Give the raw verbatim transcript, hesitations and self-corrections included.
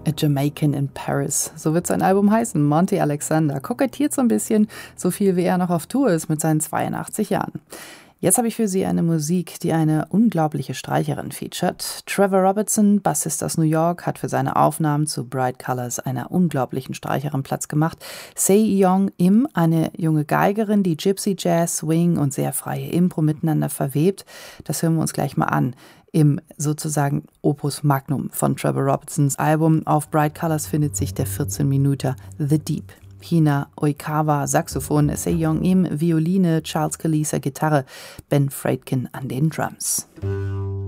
A Jamaican in Paris. So wird sein Album heißen. Monty Alexander kokettiert so ein bisschen, so viel wie er noch auf Tour ist mit seinen zweiundachtzig Jahren. Jetzt habe ich für Sie eine Musik, die eine unglaubliche Streicherin featuret. Trevor Robertson, Bassist aus New York, hat für seine Aufnahmen zu Bright Colors einer unglaublichen Streicherin Platz gemacht. Seo Young Im, eine junge Geigerin, die Gypsy Jazz, Swing und sehr freie Impro miteinander verwebt. Das hören wir uns gleich mal an. Im sozusagen Opus Magnum von Trevor Robertsons Album. Auf Bright Colors findet sich der vierzehn Minüter The Deep. Hina Oikawa, Saxophon, Seo Young Im, Violine, Charles Kalisa, Gitarre, Ben Freitkin an den Drums.